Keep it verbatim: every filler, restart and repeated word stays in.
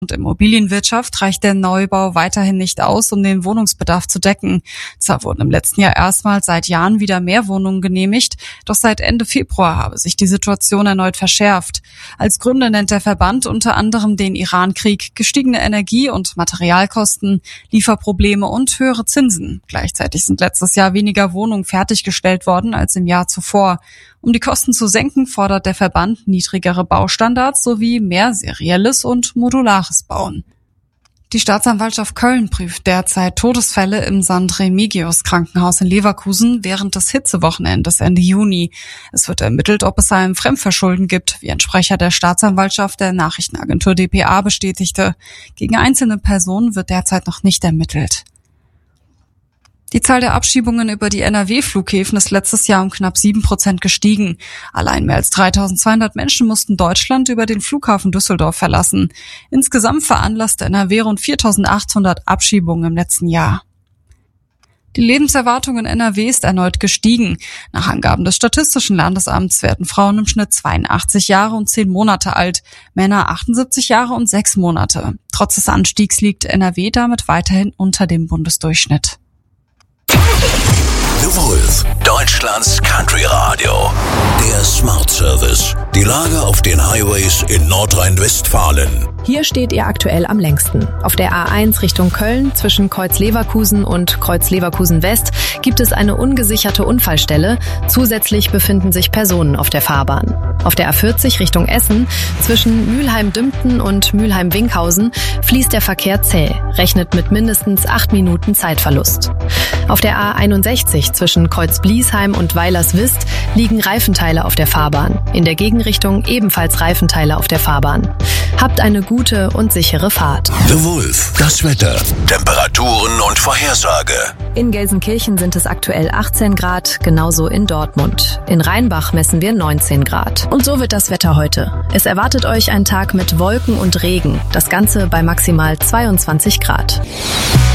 und Immobilienwirtschaft reicht der Neubau weiterhin nicht aus, um den Wohnungsbedarf zu decken. Zwar wurden im letzten Jahr erstmals seit Jahren wieder mehr Wohnungen genehmigt, doch seit Ende Februar habe sich die Situation erneut verschärft. Als Gründe nennt der Verband unter anderem den Iran-Krieg, gestiegene Energie- und Materialkosten, Lieferprobleme und höhere Zinsen. Gleichzeitig sind letztes Jahr weniger Wohnungen fertiggestellt worden als im Jahr zuvor. Um die Kosten zu senken, fordert der Verband niedrigere Baustandards sowie mehr serielles und modulares Bauen. Die Staatsanwaltschaft Köln prüft derzeit Todesfälle im Sankt Remigius Krankenhaus in Leverkusen während des Hitzewochenendes Ende Juni. Es wird ermittelt, ob es ein Fremdverschulden gibt, wie ein Sprecher der Staatsanwaltschaft der Nachrichtenagentur D P A bestätigte. Gegen einzelne Personen wird derzeit noch nicht ermittelt. Die Zahl der Abschiebungen über die N R W-Flughäfen ist letztes Jahr um knapp sieben Prozent gestiegen. Allein mehr als dreitausendzweihundert Menschen mussten Deutschland über den Flughafen Düsseldorf verlassen. Insgesamt veranlasste N R W rund viertausendachthundert Abschiebungen im letzten Jahr. Die Lebenserwartung in N R W ist erneut gestiegen. Nach Angaben des Statistischen Landesamts werden Frauen im Schnitt zweiundachtzig Jahre und zehn Monate alt, Männer achtundsiebzig Jahre und sechs Monate. Trotz des Anstiegs liegt N R W damit weiterhin unter dem Bundesdurchschnitt. The Wolf, Deutschlands Country Radio. Der Smart Service. Die Lage auf den Highways in Nordrhein-Westfalen. Hier steht ihr aktuell am längsten. Auf der A eins Richtung Köln zwischen Kreuz-Leverkusen und Kreuz-Leverkusen-West gibt es eine ungesicherte Unfallstelle. Zusätzlich befinden sich Personen auf der Fahrbahn. Auf der A vierzig Richtung Essen zwischen Mülheim-Dümpten und Mülheim-Winkhausen fließt der Verkehr zäh, rechnet mit mindestens acht Minuten Zeitverlust. Auf der A einundsechzig zwischen Kreuz-Bliesheim und Weilerswist liegen Reifenteile auf der Fahrbahn. In der Gegenrichtung ebenfalls Reifenteile auf der Fahrbahn. Habt eine gute und sichere Fahrt. The Wolf, das Wetter, Temperaturen und Vorhersage. In Gelsenkirchen sind es aktuell achtzehn Grad, genauso in Dortmund. In Rheinbach messen wir neunzehn Grad. Und so wird das Wetter heute. Es erwartet euch ein Tag mit Wolken und Regen. Das Ganze bei maximal zweiundzwanzig Grad.